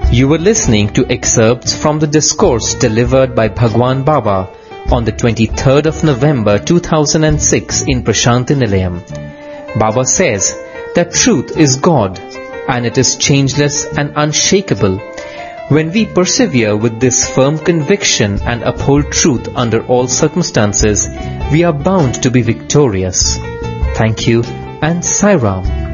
You were listening to excerpts from the discourse delivered by Bhagwan Baba on the 23rd of November 2006 in Prashanti Nilayam. Baba says that truth is God and it is changeless and unshakable. When we persevere with this firm conviction and uphold truth under all circumstances, we are bound to be victorious. Thank you and Sai Ram.